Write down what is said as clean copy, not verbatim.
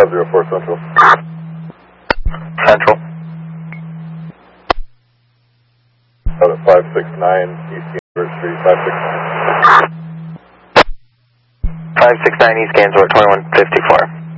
504 Central. Central. Out at 569 East University, 569. 569 East Gainesville, 2154.